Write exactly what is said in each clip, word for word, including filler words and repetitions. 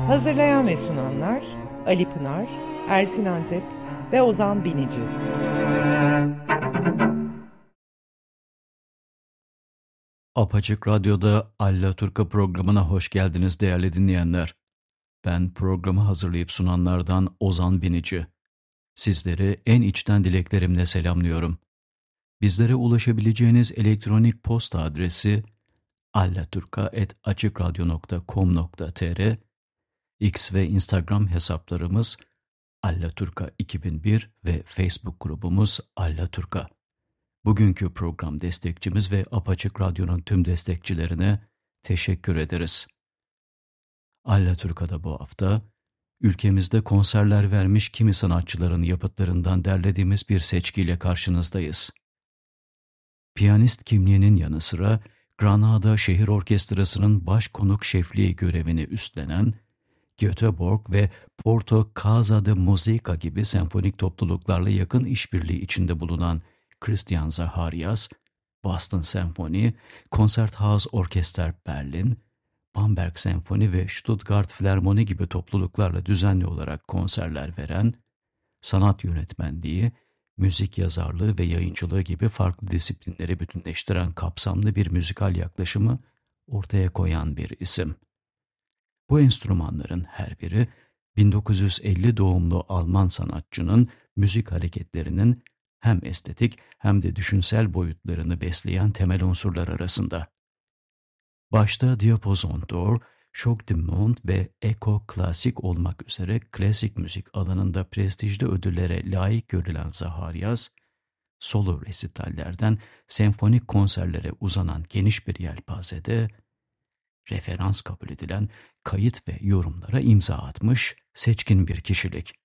Hazırlayan ve sunanlar Ali Pınar, Ersin Antep ve Ozan Binici. Apaçık Radyo'da Allaturka programına hoş geldiniz değerli dinleyenler. Ben programı hazırlayıp sunanlardan Ozan Binici. Sizleri en içten dileklerimle selamlıyorum. Bizlere ulaşabileceğiniz elektronik posta adresi allaturka at açıkradyo nokta com nokta tr, X ve Instagram hesaplarımız Allaturka iki bin bir ve Facebook grubumuz Allaturka. Bugünkü program destekçimiz ve Apaçık Radyo'nun tüm destekçilerine teşekkür ederiz. Allaturka'da bu hafta ülkemizde konserler vermiş kimi sanatçıların yapıtlarından derlediğimiz bir seçkiyle karşınızdayız. Piyanist kimliğinin yanı sıra Granada Şehir Orkestrası'nın baş konuk şefliği görevini üstlenen, Göteborg ve Porto Casa de Musica gibi senfonik topluluklarla yakın işbirliği içinde bulunan Christian Zacharias, Boston Senfoni, Konzerthaus Orchester Berlin, Bamberg Senfoni ve Stuttgart Filarmoni gibi topluluklarla düzenli olarak konserler veren, sanat yönetmenliği, müzik yazarlığı ve yayıncılığı gibi farklı disiplinleri bütünleştiren kapsamlı bir müzikal yaklaşımı ortaya koyan bir isim. Bu enstrümanların her biri bin dokuz yüz elli doğumlu Alman sanatçının müzik hareketlerinin hem estetik hem de düşünsel boyutlarını besleyen temel unsurlar arasında. Başta diapazon d'or, Choc de Monde ve Echo Klasik olmak üzere klasik müzik alanında prestijli ödüllere layık görülen Zacharias, solo resitallerden senfonik konserlere uzanan geniş bir yelpazede, referans kabul edilen kayıt ve yorumlara imza atmış seçkin bir kişilik.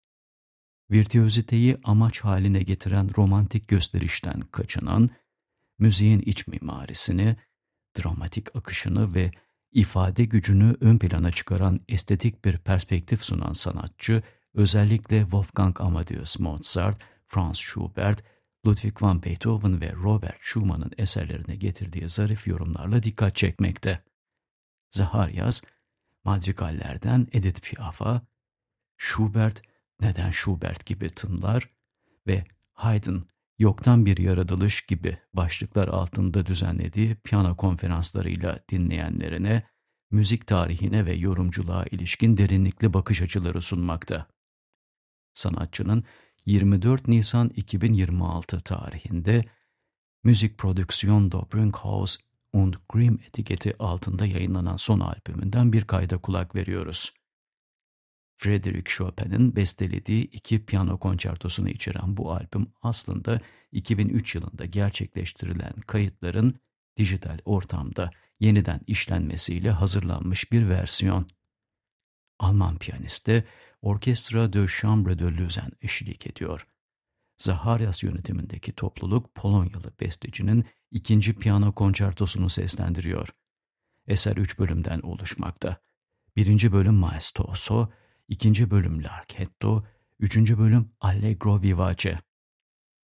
Virtüöziteyi amaç haline getiren romantik gösterişten kaçınan, müziğin iç mimarisini, dramatik akışını ve ifade gücünü ön plana çıkaran estetik bir perspektif sunan sanatçı, özellikle Wolfgang Amadeus Mozart, Franz Schubert, Ludwig van Beethoven ve Robert Schumann'ın eserlerine getirdiği zarif yorumlarla dikkat çekmekte. Zacharias, madrigallerden Edith Piaf'a, Schubert, neden Schubert gibi tınlar ve Haydn, yoktan bir yaratılış gibi başlıklar altında düzenlediği piyano konferanslarıyla dinleyenlerine, müzik tarihine ve yorumculuğa ilişkin derinlikli bakış açıları sunmakta. Sanatçının yirmi dört Nisan iki bin yirmi altı tarihinde Musikproduktion Dobringhaus und Grimm etiketi altında yayınlanan son albümünden bir kayda kulak veriyoruz. Frédéric Chopin'in bestelediği iki piyano konçertosunu içeren bu albüm aslında iki bin üç yılında gerçekleştirilen kayıtların dijital ortamda yeniden işlenmesiyle hazırlanmış bir versiyon. Alman piyaniste Orchestra de Chambre de Lausanne eşlik ediyor. Zacharias yönetimindeki topluluk Polonyalı bestecinin ikinci piyano konçertosunu seslendiriyor. Eser üç bölümden oluşmakta. Birinci bölüm Maestoso, ikinci bölüm Larghetto, üçüncü bölüm Allegro Vivace.